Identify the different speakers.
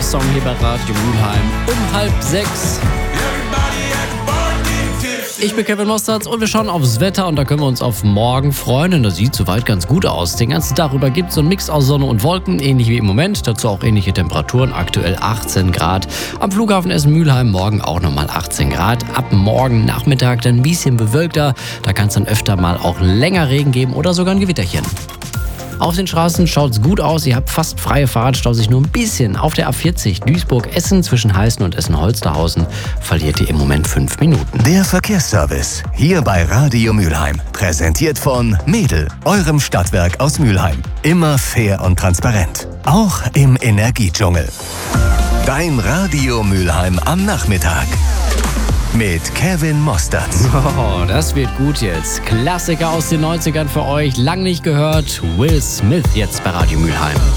Speaker 1: Song hier bei Radio Mülheim um 5:30. Ich bin Kevin Mostert und wir schauen aufs Wetter und da können wir uns auf morgen freuen. Und das sieht soweit ganz gut aus. Den ganzen Tag über gibt es so einen Mix aus Sonne und Wolken, ähnlich wie im Moment. Dazu auch ähnliche Temperaturen, aktuell 18 Grad. Am Flughafen Essen-Mülheim morgen auch nochmal 18 Grad. Ab morgen Nachmittag dann ein bisschen bewölkter. Da kann es dann öfter mal auch länger Regen geben oder sogar ein Gewitterchen. Auf den Straßen schaut's gut aus. Ihr habt fast freie Fahrt, staut sich nur ein bisschen. Auf der A40 Duisburg-Essen zwischen Heißen und Essen-Holsterhausen verliert ihr im Moment 5 Minuten.
Speaker 2: Der Verkehrsservice hier bei Radio Mülheim. Präsentiert von Mädel, eurem Stadtwerk aus Mülheim. Immer fair und transparent. Auch im Energiedschungel. Dein Radio Mülheim am Nachmittag. Mit Kevin Mostert.
Speaker 1: Oh, das wird gut jetzt. Klassiker aus den 90ern für euch. Lang nicht gehört. Will Smith jetzt bei Radio Mülheim.